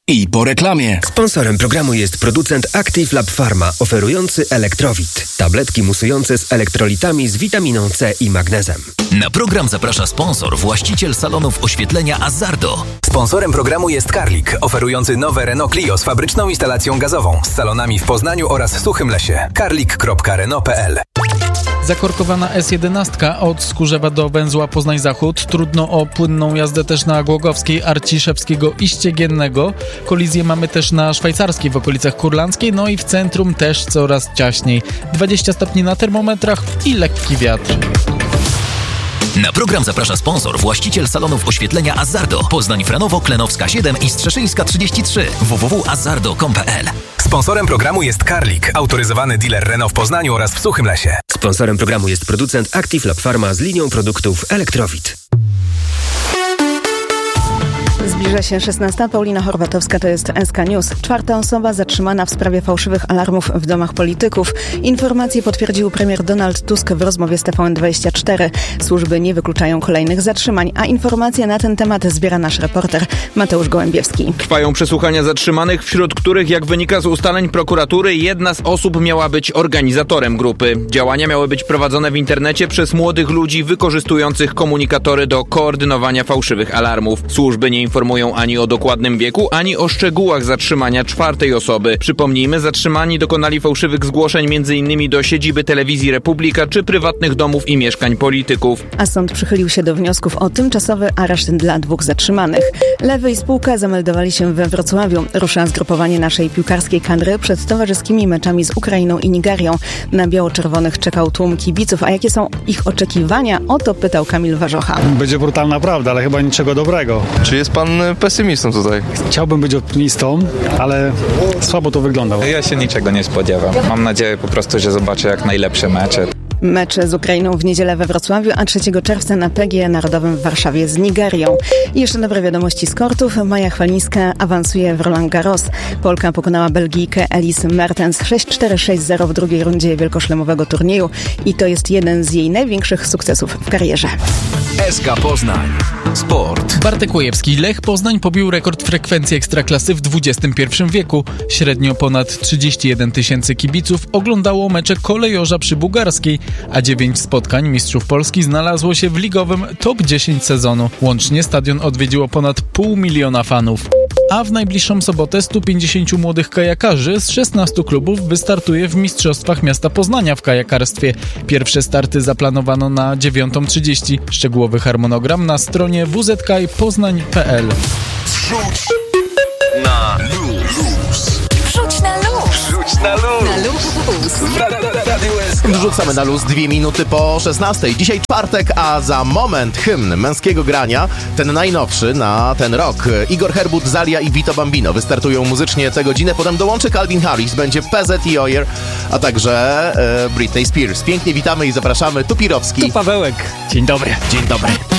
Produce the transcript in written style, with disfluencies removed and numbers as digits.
I po reklamie. Sponsorem programu jest producent Active Lab Pharma, oferujący Elektrowit. Tabletki musujące z elektrolitami z witaminą C i magnezem. Na program zaprasza sponsor, właściciel salonów oświetlenia Azzardo. Sponsorem programu jest Karlik, oferujący nowe Renault Clio z fabryczną instalacją gazową, z salonami w Poznaniu oraz Suchym Lesie. karlik.renault.pl. Zakorkowana S11 od Skórzewa do węzła Poznań Zachód. Trudno o płynną jazdę też na Głogowskiej, Arciszewskiego i Ściegiennego. Kolizję mamy też na Szwajcarskiej w okolicach Kurlandzkiej, no i w centrum też coraz ciaśniej. 20 stopni na termometrach i lekki wiatr. Na program zaprasza sponsor, właściciel salonów oświetlenia Azzardo. Poznań, Franowo, Klenowska 7 i Strzeszyńska 33. www.azzardo.com.pl. Sponsorem programu jest Karlik, autoryzowany dealer Renault w Poznaniu oraz w Suchym Lesie. Sponsorem programu jest producent Active Lab Pharma z linią produktów Elektrowit. Zbliża się 16. Paulina Horwatowska, to jest SK News. 4. osoba zatrzymana w sprawie fałszywych alarmów w domach polityków. Informacje potwierdził premier Donald Tusk w rozmowie z TVN24. Służby nie wykluczają kolejnych zatrzymań, a informacje na ten temat zbiera nasz reporter Mateusz Gołębiewski. Trwają przesłuchania zatrzymanych, wśród których, jak wynika z ustaleń prokuratury, jedna z osób miała być organizatorem grupy. Działania miały być prowadzone w internecie przez młodych ludzi wykorzystujących komunikatory do koordynowania fałszywych alarmów. Służby nie informują ani o dokładnym wieku, ani o szczegółach zatrzymania 4. osoby. Przypomnijmy, zatrzymani dokonali fałszywych zgłoszeń m.in. do siedziby Telewizji Republika czy prywatnych domów i mieszkań polityków. A sąd przychylił się do wniosków o tymczasowy areszt dla 2 zatrzymanych. Lewy i spółka zameldowali się we Wrocławiu. Rusza zgrupowanie naszej piłkarskiej kadry przed towarzyskimi meczami z Ukrainą i Nigerią. Na biało-czerwonych czekał tłum kibiców, a jakie są ich oczekiwania? O to pytał Kamil Warzocha. Będzie brutalna prawda, ale chyba niczego dobrego. Czy jest pan pesymistą tutaj? Chciałbym być optymistą, ale słabo to wygląda. Ja się niczego nie spodziewam. Mam nadzieję po prostu, że zobaczę jak najlepsze mecze. Mecz z Ukrainą w niedzielę we Wrocławiu, a 3 czerwca na PGE Narodowym w Warszawie z Nigerią. I jeszcze dobre wiadomości z kortów. Maja Chwalińska awansuje w Roland Garros. Polka pokonała Belgijkę Elise Mertens 6-4, 6-0 w drugiej rundzie wielkoszlemowego turnieju i to jest jeden z jej największych sukcesów w karierze. SK Poznań. Sport. Bartek Łajewski. Lech Poznań pobił rekord frekwencji Ekstraklasy w XXI wieku. Średnio ponad 31 tysięcy kibiców oglądało mecze Kolejorza przy Bugarskiej, a 9 spotkań mistrzów Polski znalazło się w ligowym top 10 sezonu. Łącznie stadion odwiedziło ponad 500 000 fanów. A w najbliższą sobotę 150 młodych kajakarzy z 16 klubów wystartuje w Mistrzostwach Miasta Poznania w kajakarstwie. Pierwsze starty zaplanowano na 9:30. Szczegółowy harmonogram na stronie wzkpoznań.pl. Wrzuć na luz. Wrzuć na luz. Wrzuć na luz. Na luz. Wrzucamy na luz 2 minuty po 16. Dzisiaj czwartek, a za moment hymn męskiego grania, ten najnowszy na ten rok. Igor Herbut, Zalia i Vito Bambino wystartują muzycznie tę godzinę, potem dołączy Calvin Harris, będzie PZ i Oyer, a także Britney Spears. Pięknie witamy i zapraszamy. Tu Pirowski. Tu Pawełek. Dzień dobry. Dzień dobry.